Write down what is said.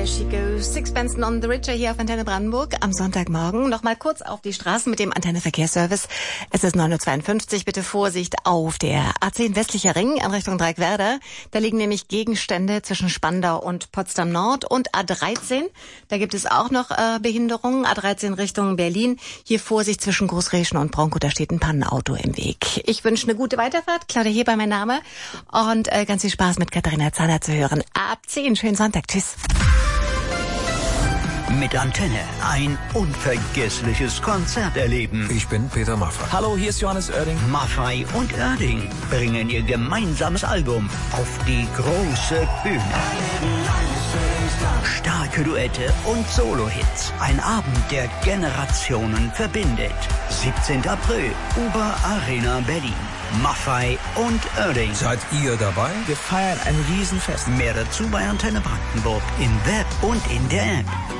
There she goes. Sixpence on the Richer hier auf Antenne Brandenburg am Sonntagmorgen. Nochmal kurz auf die Straßen mit dem Antenne-Verkehrsservice. Es ist 9.52 Uhr. Bitte Vorsicht auf der A10 westlicher Ring in Richtung Dreieckwerder. Da liegen nämlich Gegenstände zwischen Spandau und Potsdam Nord und A13. Da gibt es auch noch Behinderungen. A13 Richtung Berlin. Hier Vorsicht zwischen Großreschen und Bronco. Da steht ein Pannenauto im Weg. Ich wünsche eine gute Weiterfahrt. Claudia Heber mein Name. Und ganz viel Spaß mit Katharina Zahler zu hören. Ab 10. Schönen Sonntag. Tschüss. Mit Antenne ein unvergessliches Konzert erleben. Ich bin Peter Maffay. Hallo, hier ist Johannes Oerding. Maffay und Oerding bringen ihr gemeinsames Album auf die große Bühne. Starke Duette und Solo-Hits. Ein Abend, der Generationen verbindet. 17. April, Uber Arena Berlin. Maffay und Oerding. Seid ihr dabei? Wir feiern ein Riesenfest. Mehr dazu bei Antenne Brandenburg im Web und in der App.